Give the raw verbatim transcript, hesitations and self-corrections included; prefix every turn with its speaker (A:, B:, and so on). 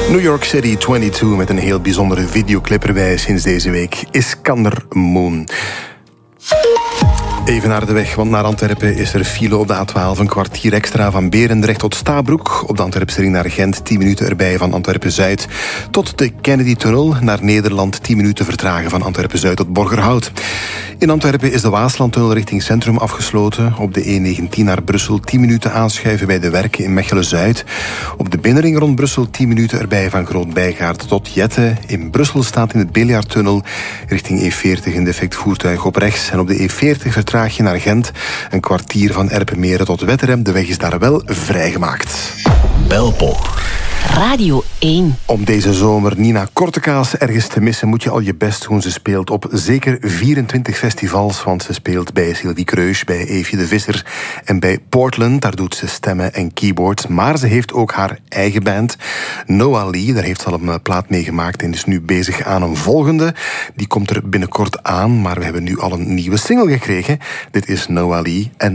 A: New York City tweeëntwintig met een heel bijzondere videoclip erbij sinds deze week. Iskander Moon. Even naar de weg, want naar Antwerpen is er file op de A twaalf. Een kwartier extra van Berendrecht tot Stabroek. Op de Antwerpse ring naar Gent, tien minuten erbij van Antwerpen-Zuid tot de Kennedy-tunnel. Naar Nederland, tien minuten vertragen van Antwerpen-Zuid tot Borgerhout. In Antwerpen is de Waaslandtunnel richting Centrum afgesloten. Op de E negentien naar Brussel, tien minuten aanschuiven bij de Werken in Mechelen-Zuid. Op de binnenring rond Brussel, tien minuten erbij van Groot-Bijgaard tot Jette. In Brussel staat in het Biljartunnel richting E veertig een defect voertuig op rechts. En op de E veertig vertraag je naar Gent. Een kwartier van Erpenmeren tot Wetterem. De weg is daar wel vrijgemaakt.
B: Belpop. Radio één.
A: Om deze zomer Nina Kortekaas ergens te missen, moet je al je best doen. Ze speelt op zeker vierentwintig festivals, want ze speelt bij Sylvie Kreus, bij Eefje de Visser en bij Portland. Daar doet ze stemmen en keyboards. Maar ze heeft ook haar eigen band, Noah Lee. Daar heeft ze al een plaat mee gemaakt en is nu bezig aan een volgende. Die komt er binnenkort aan, maar we hebben nu al een nieuwe single gekregen. Dit is Noah Lee en